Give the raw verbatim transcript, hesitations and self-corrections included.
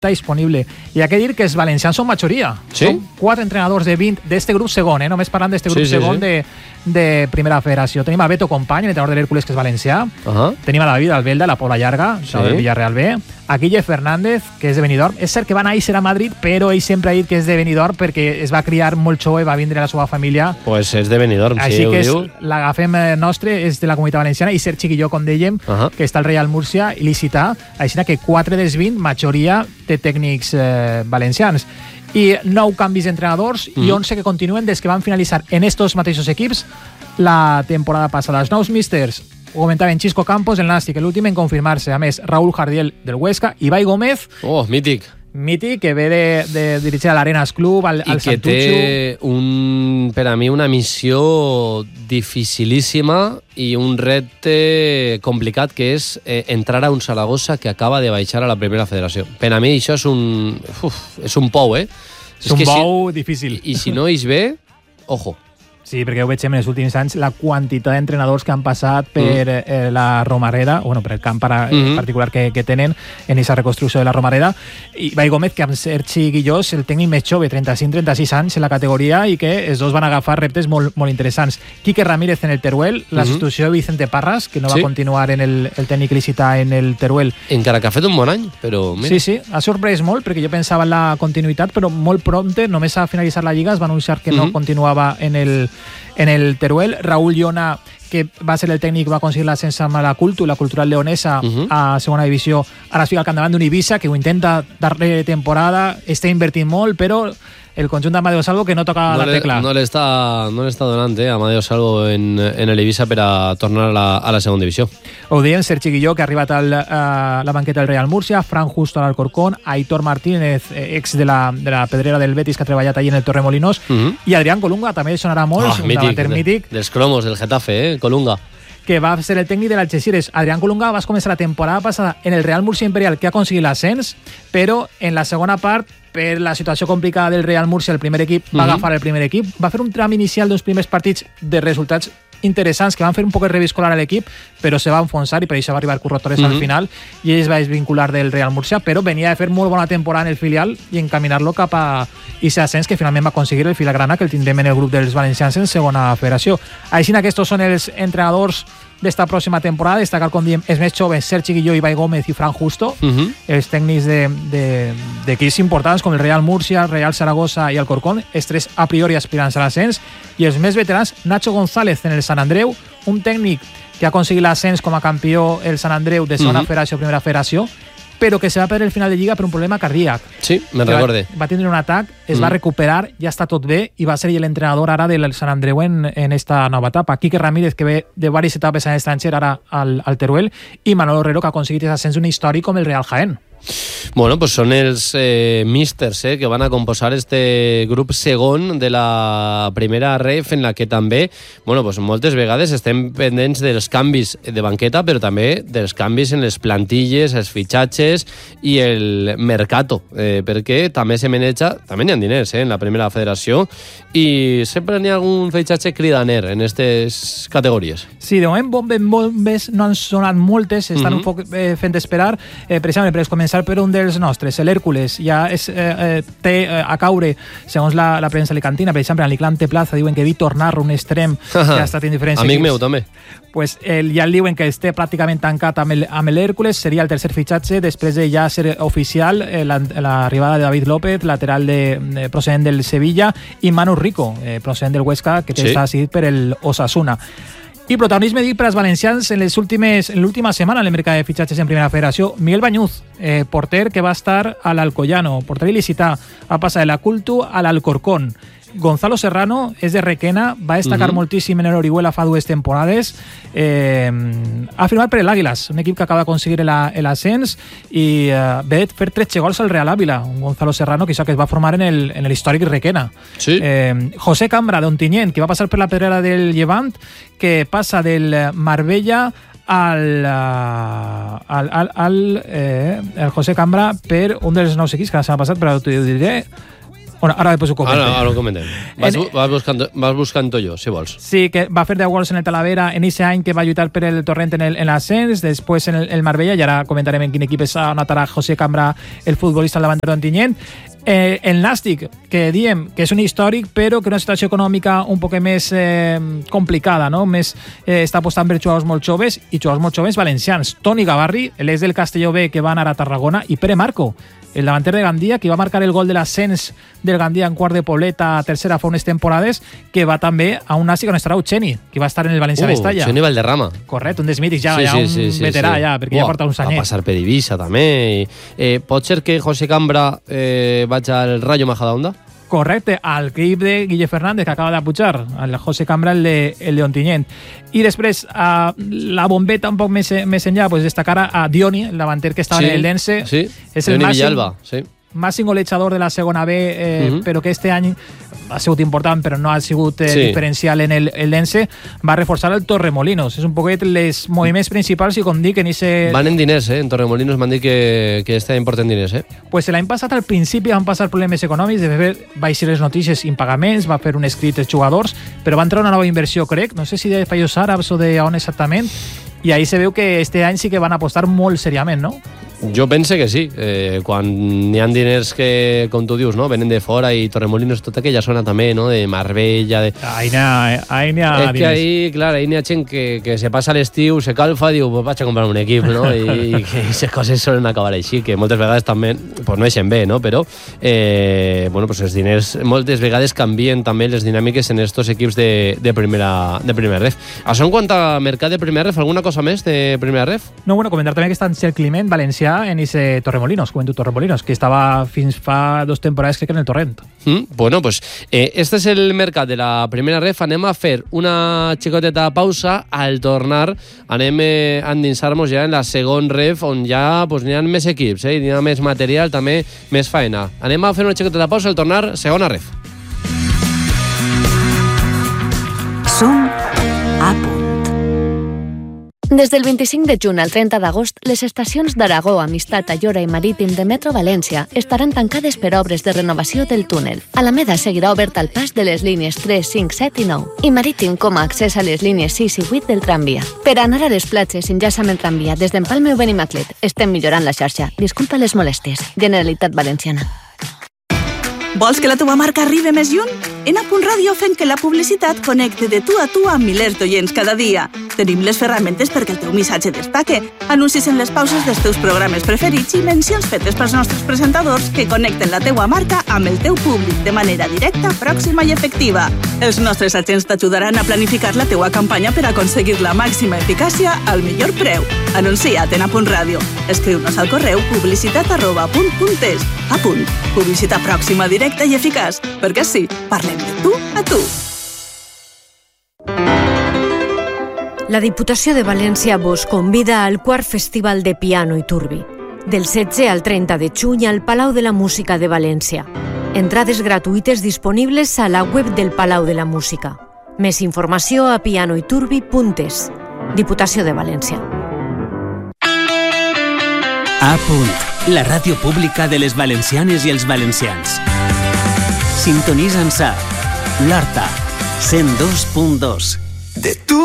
està disponible. I hi ha que dir que els valencians són majoria. Sí? Són quatre entrenadors de vint d'este grup segon, eh? Només parlant d'este grup sí, sí, segon sí. de, de Primera Federació. Tenim a Beto Company, l'entrenador de l'Hèrcules, que és valencià. Uh-huh. Tenim a David Albelda, la Pobla Llarga, sí. del Villarreal B. A Guille Fernández, que és de Benidorm. És cert que va néixer a Madrid, però ell sempre ha dit que és de Benidorm perquè es va criar molt jove, va vindre a la seva família. Pues és de Benidorm, així sí, que ho és, diu. l'agafem nostre, és de la Comunitat Valenciana, i Sergi Guilló, com dèiem, uh-huh. que està al Real Múrcia, i licità, així que quatre dels vint, majoria de tècnics eh, valencians. I nou canvis d'entrenadors mm. i onze que continuen des que van finalitzar en estos mateixos equips la temporada passada. Els nous místers, ho comentaven Xisco Campos, el Nàstic, l'últim en confirmar-se. A més, Raúl Jardiel del Huesca, Ibai Gómez, oh, mític. mític, que ve de, de dirigir a l'Arenas Club, al, al I que Santucho. té, un, per a mi, una missió dificilíssima i un repte complicat, que és eh, entrar a un Saragossa que acaba de baixar a la Primera Federació. Per a mi això és un, uf, és un pou, eh? És, és un pou si, difícil. I, I si no ix bé, ojo. Sí, perquè ho veig en els últims anys, la quantitat d'entrenadors que han passat per mm. eh, la Romareda, bueno, per el camp para, mm -hmm. particular que, que tenen en aquesta reconstrucció de la Romareda. I Ibai Gómez, que amb Sergi Guilló és el tècnic més jove, trenta-cinc trenta sis anys en la categoria, i que els dos van agafar reptes molt, molt interessants. Quique Ramírez en el Teruel, la mm -hmm. substitució de Vicente Parras, que no va sí. continuar en el, el tècnic licità en el Teruel. Encara que ha fet un bon any, però... Mira. Sí, sí, ha sorprès molt, perquè jo pensava en la continuïtat, però molt prompte, només a finalitzar la Lliga, es va anunciar que mm -hmm. no continuava en el en el Teruel. Raúl Llona, que va ser el tècnic, va aconseguir l'ascens amb la Cultu, la Cultural Leonesa, uh-huh. a segona divisió. Ara es fica al capdavant d'un Ibiza, que ho intenta darrere temporada, està invertint molt, però el conjunt d'Amadeo Salvo que no toca no la tecla. No l'està no donant, eh, Amadeo Salvo en, en el Ibiza per a tornar a la, a la segona divisió. Ho diem, Sergi Guilló, que ha arribat al, a la banqueta del Real Múrcia, Fran Justo a l'Alcorcón, Aitor Martínez, ex de la, de la pedrera del Betis, que ha treballat allí en el Torremolinos, uh-huh. i Adrián Colunga, també sonarà molt, oh, un mític, davanter mític. De, dels cromos, del Getafe, eh, Colunga. Que va ser el tècnic de l'Algeciras. Adrián Colunga va començar la temporada passada en el Real Múrcia Imperial, que ha aconseguit l'ascens, però en la segona part, per la situació complicada del Real Múrcia, el primer equip va uh-huh. agafar el primer equip, va fer un tram inicial d'uns primers partits de resultats interessants que van fer un poc reviscolar a l'equip, però se va enfonsar i per això va arribar Curro Torres uh-huh. al final i ell es va desvincular del Real Múrcia, però venia de fer molt bona temporada en el filial i encaminar-lo cap a aquest ascens que finalment va aconseguir el Filagrana, que el tindrem en el grup dels valencians en segona federació. Així que aquests són els entrenadors d'esta pròxima temporada. Destacar, com diem, els més joves, Sergi Guilló, Ibai Gómez i Fran Justo, uh-huh. els tècnics d'equips importants com el Real Múrcia, Real Zaragoza i Alcorcón, els tres a priori aspirants a l'ascens, i els més veterans, Nacho González en el Sant Andreu, un tècnic que ha aconseguit l'ascens com a campió el Sant Andreu de segona uh-huh. federació, primera federació, però que se va perdre el final de Lliga per un problema cardíac. Sí, me'n recorde. Va, va tindre un atac, es mm. va recuperar, ja està tot bé, i va ser l'entrenador ara del Sant Andreu en, en esta nova etapa. Quique Ramírez, que ve de diverses etapes en estranger, ara al, al Teruel, i Manolo Herrero, que ha aconseguit aquest ascens d'un històric com el Real Jaén. Bueno, pues són els eh, místers eh, que van a composar este grup segon de la primera ref, en la que també, bueno, pues moltes vegades estem pendents dels canvis de banqueta, però també dels canvis en les plantilles, els fitxatges i el mercato, eh, perquè també se maneja, també n'hi ha diners eh, en la primera federació, i sempre n'hi ha algun fitxatge cridaner en aquestes categories. Sí, de moment bombes, bombes no han sonat moltes, estan uh-huh. un poc eh, fent esperar, eh, precisament per començar per un dels nostres, l'Hèrcules, ja és, eh, eh, té eh, a caure, segons la, la premsa alicantina, per exemple, en l'Iclante Plaza diuen que Víctor Narro, un extrem, que ha estat en diferents amic equips. meu, també. Pues, el, ja el diuen que esté pràcticament tancat amb l'Hèrcules, seria el tercer fitxatge, després de ja ser oficial eh, l'arribada de David López, lateral de, de, procedent del Sevilla, i Manu Rico, eh, procedent del Huesca, que sí. està decidit per el Osasuna. I protagonisme, dic, per als valencians en les últimes, en l'última setmana en el mercat de fitxatges en primera federació. Miguel Bañuz, eh, porter que va estar a l'Alcoyano, porter il·licità, va passar de la Cultu a l'Alcorcón. Gonzalo Serrano és de Requena, va destacar uh-huh. moltíssim en l'Orihuela fa dues temporades, eh, ha firmat per l'Àguilas, un equip que acaba d'aconseguir l'ascens, i eh, ve de fer tretze gols al Real Ávila, un Gonzalo Serrano que, que es va formar en el, en l'històric Requena. Sí. Eh, José Cambra, d'Ontinyent, que va passar per la pedrera del Llevant, que passa del Marbella al, al, al, al eh, el José Cambra per un dels nous equips que s'ha passat, però t'ho diré. Bueno, ara després ho comentem. Ara, ara ho comentem. Vas, en... vas, buscant, vas buscant jo, si vols. Sí, que va fer deu gols en el Talavera en aquest any que va lluitar per el Torrent en l'ascens, després en el, el Marbella, i ara comentarem en quin equip es anotarà José Cambra, el futbolista al davanter d'Ontinyent. Eh, el Nàstic, que diem que és un històric, però que una situació econòmica un poc més eh, complicada, no? Més, eh, està apostant per jugadors molt joves i jugadors molt joves valencians. Toni Gavarri, l'ex del Castelló B, que va anar a Tarragona, i Pere Marco, el davanter de Gandia, que va marcar el gol de l'ascens del Gandia en quart de Pobleta a tercera fa unes temporades, que va també a un Nàstic on estarà Ucheni, que va estar en el València Mestalla. Uh, Ucheni Valderrama. Correcte, un dels mítics, ja, sí, ja sí, un sí, sí, veterà, sí. ja, perquè Uah, ja porta uns anyets. Va passar per Ibiza, també. I, eh, pot ser que José Cambra eh, vaig al Rayo Majadahonda? Correcte, al equip de Guille Fernández, que acaba de pujar, el José Cambra, el de, el de Ontinyent. I després, a la bombeta un poc més, més enllà, pues destacar a Dioni, el davanter que estava sí, en el Lense. Sí, és Dioni el màxim, Villalba, sí. màxim golejador de la segona B, eh, uh -huh. però que este any ha sigut important, però no ha sigut eh, sí. diferencial en el, el Lense. Va reforçar el Torremolinos. És un poquet les moviments principals i, com dic, en ese... Van en diners, eh? En Torremolinos m'han dit que, que este any porten diners, eh? Pues l'any passat, al principi, van passar problemes econòmics. De fet, va eixir les notícies impagaments, va fer un escrit als jugadors, però va entrar una nova inversió, crec, no sé si de països àrabs o d'on exactament, i ahí se veu que este any sí que van apostar molt seriament, no? Jo pense que sí. Eh, quan n'hi ha diners que, com tu dius, no? Venen de fora, i Torremolinos, tota aquella zona també, no? De Marbella... De... Ahí n'hi ha, ahí n'hi ha és que ahí, clar, ahí n'hi ha gent que, que se passa l'estiu, se calfa, diu, pues vaig a comprar un equip, no? I, i que aquestes coses solen acabar així, que moltes vegades també pues no eixen bé, no? Però, eh, bueno, pues els diners moltes vegades canvien també les dinàmiques en estos equips de, de, primera, de primera ref. Això en quant a mercat de primera ref, alguna cosa més de primera ref? No, bueno, comentar també que està en Xel Climent, valencià, en ese Torremolinos, Juventud Torremolinos, que estava fins fa dos temporades, crec que en el Torrent. Mm, bueno, pues eh, este és el mercat de la primera ref. Anem a fer una xicoteta pausa. Al tornar anem eh, a endinsar-nos ja en la segon ref, on ja pues, n'hi ha més equips, eh, n'hi ha més material, també més faena. Anem a fer una xicoteta pausa. Al tornar, segona ref. Som a punt. Des del vint-i-cinc de juny al trenta d'agost, les estacions d'Aragó, Amistat, Ayora i Marítim de Metro València estaran tancades per obres de renovació del túnel. Alameda seguirà obert al pas de les línies tres, cinc, set i nou, i Marítim com a accés a les línies sis i vuit del tramvia. Per anar a les platges, enllaça amb el tramvia des d'Empalme o Benimaclet. Estem millorant la xarxa. Disculpa les molèsties. Generalitat Valenciana. Vols que la teva marca arribi més lluny? En A Punt Ràdio fem que la publicitat connecte de tu a tu amb milers d'oients cada dia. Tenim les ferramentes perquè el teu missatge destaque, anuncis en les pauses dels teus programes preferits i mencions fetes pels nostres presentadors que connecten la teua marca amb el teu públic de manera directa, pròxima i efectiva. Els nostres agents t'ajudaran a planificar la teua campanya per aconseguir la màxima eficàcia al millor preu. Anuncia't en A Punt Ràdio. Escriu-nos al correu publicitat arroba punt punt es. A punt. Publicitat pròxima, directa i eficaç. Perquè sí, parlem de tu a tu. La Diputació de València vos convida al quart Festival de Piano i Turbi, del setze al trenta de juny al Palau de la Música de València. Entrades gratuïtes disponibles a la web del Palau de la Música. Més informació a pianoiturbi punt es. Diputació de València. A Punt, la ràdio pública de les valencianes i els valencians. Sintonitza'ns a l'Horta, cent dos punt dos. De tu